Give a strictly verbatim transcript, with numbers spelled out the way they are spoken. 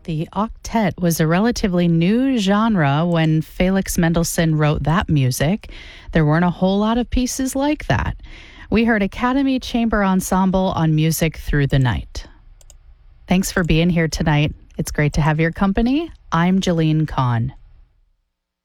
The octet was a relatively new genre when Felix Mendelssohn wrote that music. There weren't a whole lot of pieces like that. We heard Academy Chamber Ensemble on Music Through the Night. Thanks for being here tonight. It's great to have your company. I'm Jolene Kahn.